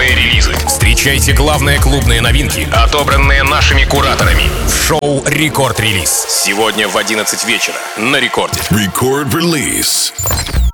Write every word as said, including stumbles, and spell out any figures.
Новые релизы. Встречайте главные клубные новинки, отобранные нашими кураторами. В шоу «Рекорд Релиз». Сегодня в одиннадцать вечера на Рекорде. Record Release.